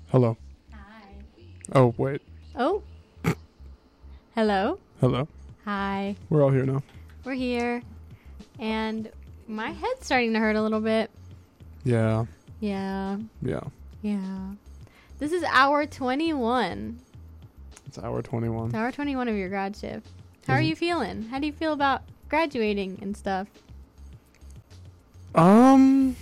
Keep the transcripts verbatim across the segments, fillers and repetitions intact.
Hello. Hi. Oh, wait. Oh. Hello. Hello. Hi. We're all here now. We're here. And my head's starting to hurt a little bit. Yeah. Yeah. Yeah. Yeah. This is hour twenty-one. It's hour twenty-one. It's hour twenty-one of your grad shift. How are Isn't- you feeling? How do you feel about graduating and stuff? Um,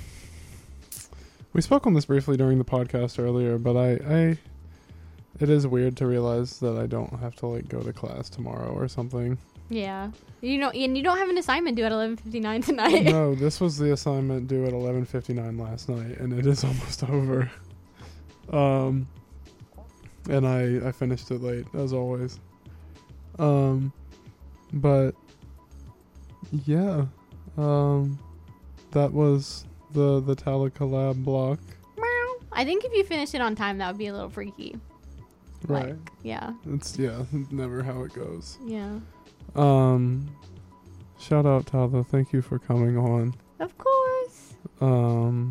we spoke on this briefly during the podcast earlier, but I, I, it is weird to realize that I don't have to like go to class tomorrow or something. Yeah. You know, and you don't have an assignment due at eleven fifty-nine tonight. No, this was the assignment due at eleven fifty-nine last night, and it is almost over. Um, and I, I finished it late, as always. Um, but, yeah, um, that was the, the Tala collab block. I think if you finish it on time, that would be a little freaky. Right. Like, yeah. It's, yeah, never how it goes. Yeah. Um, shout out Tala, thank you for coming on. Of course. Um,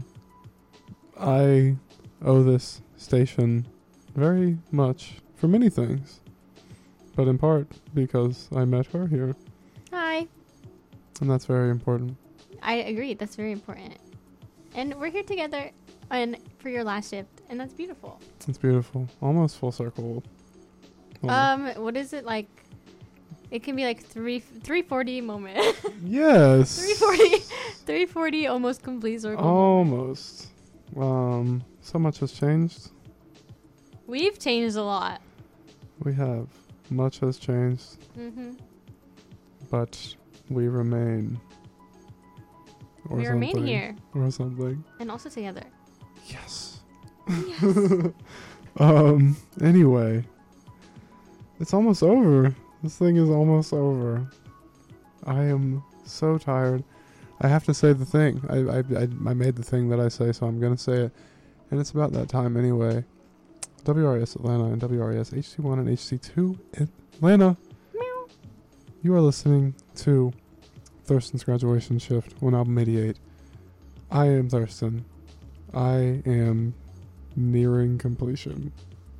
I owe this station very much for many things, but in part because I met her here, Hi. and that's very important. I agree. That's very important. And we're here together and for your last shift, and that's beautiful. It's beautiful. Almost full circle. Oh. Um, what is it like? It can be like three three forty moment. Yes. three forty, three forty, almost complete circle. moment. Almost. Um, so much has changed. We've changed a lot. We have. Much has changed, Mm-hmm. but we remain. Or We remain something. here Or something. and also together. Yes. Yes. um, anyway. It's almost over. This thing is almost over. I am so tired. I have to say the thing. I, I, I, I made the thing that I say, so I'm going to say it. And it's about that time anyway. W R S Atlanta and W R S H C one and H C two Atlanta. Meow. You are listening to Thurston's Graduation Shift, one album eighty-eight. I am Thurston. I am nearing completion.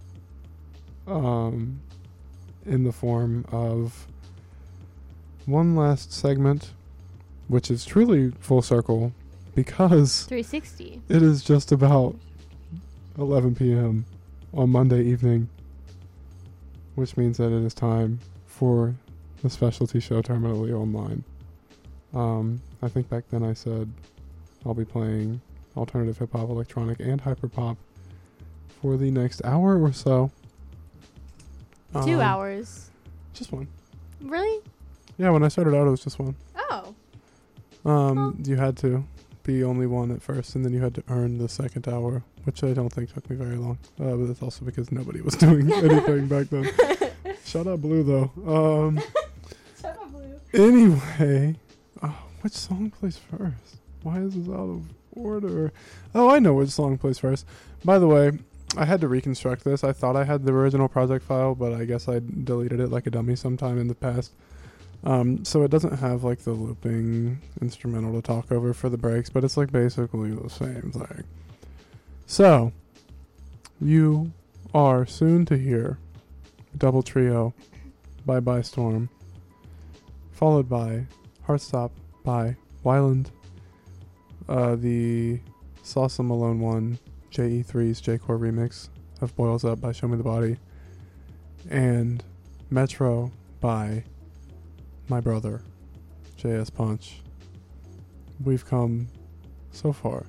Um, in the form of one last segment, which is truly full circle because three sixty. it is just about eleven p.m. on Monday evening, which means that it is time for the specialty show Terminally Online. Um, I think back then I said I'll be playing alternative hip-hop, electronic, and hyperpop for the next hour or so. Two Um, hours. Just one. Really? Yeah, when I started out it was just one. Oh. Um, you had to be only one at first, and then you had to earn the second hour, which I don't think took me very long. Uh, but it's also because nobody was doing anything back then. Shout out Blue, though. Um, Shut up, Blue. anyway, oh, which song plays first? Why is this out of order? Oh, I know which song plays first. By the way, I had to reconstruct this. I thought I had the original project file, but I guess I deleted it like a dummy sometime in the past. Um, so it doesn't have like the looping instrumental to talk over for the breaks, but it's like basically the same thing. So, you are soon to hear Double Trio by By Storm, followed by Heartstop by Wyland, uh, the Salsa Malone one, J E three's J-Core remix of Boils Up by Show Me the Body, and Metro by my brother, J S Punch. We've come so far.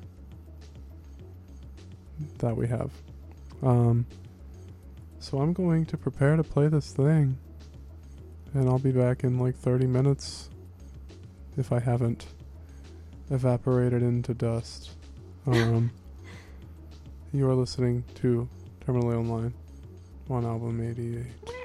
That we have. Um, so I'm going to prepare to play this thing. And I'll be back in like thirty minutes. If I haven't evaporated into dust. Um, you are listening to Terminally Online on album eighty-eight.